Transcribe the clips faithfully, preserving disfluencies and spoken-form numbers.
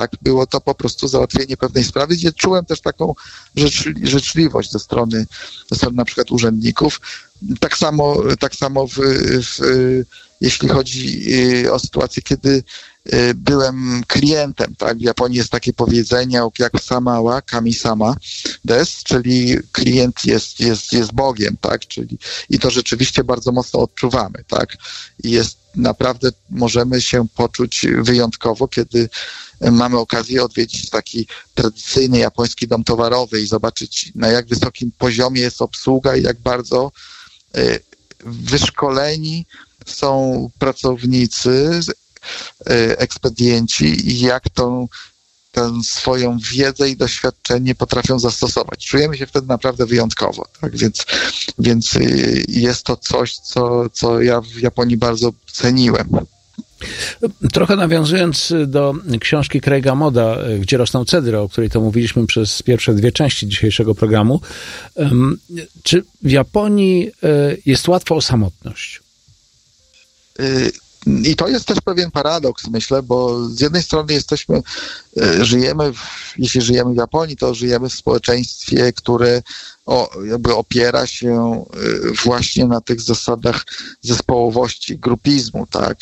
tak? Było to po prostu załatwienie pewnej sprawy, gdzie czułem też taką życzli- życzliwość ze strony, ze strony na przykład urzędników. Tak samo, tak samo w, w, jeśli chodzi o sytuację, kiedy byłem klientem, tak? W Japonii jest takie powiedzenie jak sama kami sama des, czyli klient jest, jest, jest Bogiem, tak? Czyli, i to rzeczywiście bardzo mocno odczuwamy, tak? I jest naprawdę, możemy się poczuć wyjątkowo, kiedy mamy okazję odwiedzić taki tradycyjny japoński dom towarowy i zobaczyć, na jak wysokim poziomie jest obsługa i jak bardzo y, wyszkoleni są pracownicy, ekspedienci i jak tą, tę swoją wiedzę i doświadczenie potrafią zastosować. Czujemy się wtedy naprawdę wyjątkowo. Tak? Więc, więc jest to coś, co, co ja w Japonii bardzo ceniłem. Trochę nawiązując do książki Craiga Moda, Gdzie rosną cedry, o której to mówiliśmy przez pierwsze dwie części dzisiejszego programu. Czy w Japonii jest łatwo o samotność? Y- I to jest też pewien paradoks, myślę, bo z jednej strony jesteśmy, żyjemy, w, jeśli żyjemy w Japonii, to żyjemy w społeczeństwie, które o, jakby opiera się właśnie na tych zasadach zespołowości, grupizmu, tak?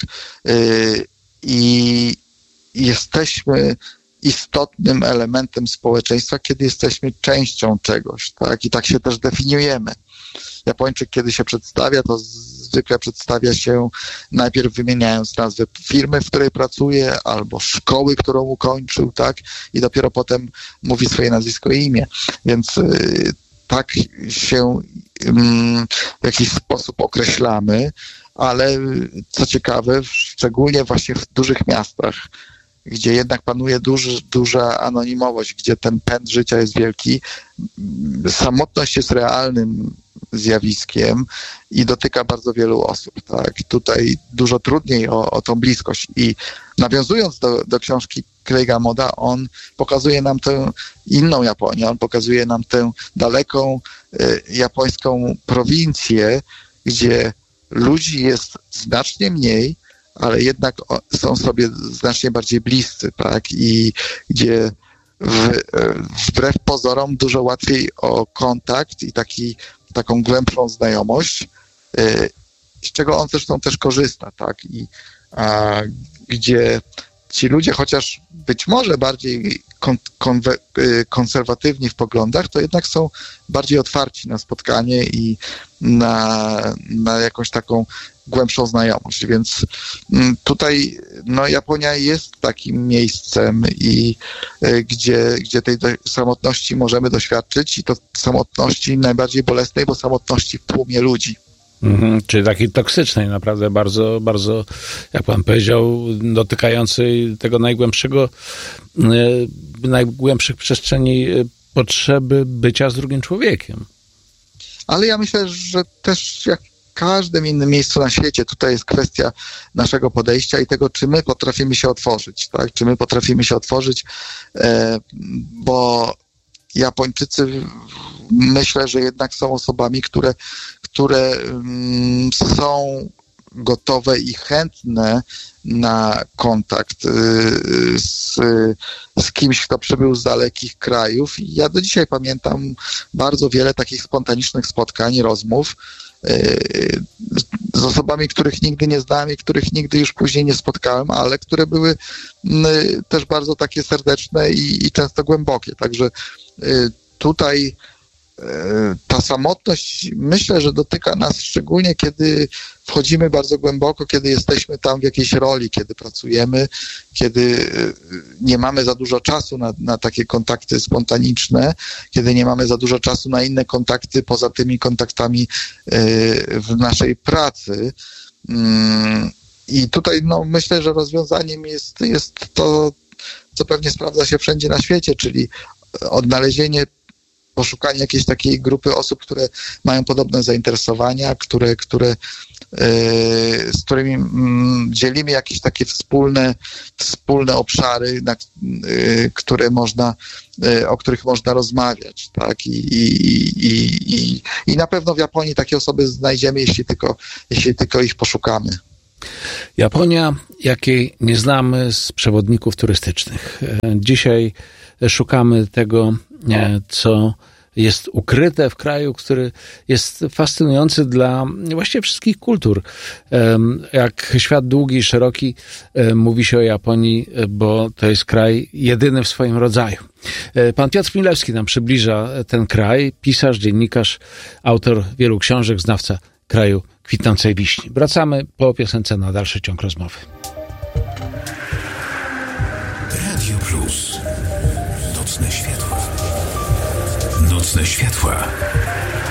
I jesteśmy istotnym elementem społeczeństwa, kiedy jesteśmy częścią czegoś, tak? I tak się też definiujemy. Japończyk, kiedy się przedstawia, to zwykle przedstawia się najpierw wymieniając nazwę firmy, w której pracuje, albo szkoły, którą ukończył, tak? I dopiero potem mówi swoje nazwisko i imię. Więc y, tak się y, w jakiś sposób określamy, ale co ciekawe, szczególnie właśnie w dużych miastach, gdzie jednak panuje duży, duża anonimowość, gdzie ten pęd życia jest wielki, samotność jest realnym zjawiskiem i dotyka bardzo wielu osób. Tak? Tutaj dużo trudniej o, o tą bliskość. I nawiązując do, do książki Craiga Moda, on pokazuje nam tę inną Japonię, on pokazuje nam tę daleką y, japońską prowincję, gdzie ludzi jest znacznie mniej, ale jednak są sobie znacznie bardziej bliscy, tak? I gdzie w, wbrew pozorom dużo łatwiej o kontakt i taki, taką głębszą znajomość, z czego on zresztą też korzysta, tak? I a, gdzie ci ludzie, chociaż być może bardziej kon, konwe, konserwatywni w poglądach, to jednak są bardziej otwarci na spotkanie i na, na jakąś taką głębszą znajomość, więc tutaj no, Japonia jest takim miejscem i y, gdzie, gdzie tej do, samotności możemy doświadczyć i to samotności najbardziej bolesnej, bo samotności w tłumie ludzi. Mhm, czyli takiej toksycznej, naprawdę bardzo, bardzo, jak pan powiedział, dotykającej tego najgłębszego, y, najgłębszych przestrzeni y, potrzeby bycia z drugim człowiekiem. Ale ja myślę, że też jak w każdym innym miejscu na świecie, tutaj jest kwestia naszego podejścia i tego, czy my potrafimy się otworzyć, tak? Czy my potrafimy się otworzyć, e, bo Japończycy myślę, że jednak są osobami, które, które mm, są gotowe i chętne na kontakt y, z, z kimś, kto przybył z dalekich krajów. I ja do dzisiaj pamiętam bardzo wiele takich spontanicznych spotkań, rozmów y, z osobami, których nigdy nie znałem i których nigdy już później nie spotkałem, ale które były y, też bardzo takie serdeczne i, i często głębokie. Także y, tutaj ta samotność, myślę, że dotyka nas szczególnie, kiedy wchodzimy bardzo głęboko, kiedy jesteśmy tam w jakiejś roli, kiedy pracujemy, kiedy nie mamy za dużo czasu na, na takie kontakty spontaniczne, kiedy nie mamy za dużo czasu na inne kontakty poza tymi kontaktami w naszej pracy. I tutaj no, myślę, że rozwiązaniem jest, jest to, co pewnie sprawdza się wszędzie na świecie, czyli odnalezienie, poszukanie jakiejś takiej grupy osób, które mają podobne zainteresowania, które, które, yy, z którymi mm, dzielimy jakieś takie wspólne, wspólne obszary, na, yy, które można, yy, o których można rozmawiać, tak? I, i, i, i, i na pewno w Japonii takie osoby znajdziemy, jeśli tylko, jeśli tylko ich poszukamy. Japonia, jakiej nie znamy z przewodników turystycznych. Dzisiaj szukamy tego, co jest ukryte w kraju, który jest fascynujący dla właściwie wszystkich kultur. Jak świat długi i szeroki, mówi się o Japonii, bo to jest kraj jedyny w swoim rodzaju. Pan Piotr Milewski nam przybliża ten kraj, pisarz, dziennikarz, autor wielu książek, znawca kraju kwitnącej wiśni. Wracamy po piosence na dalszy ciąg rozmowy. Radio Plus. Nocne światła. Nocne światła.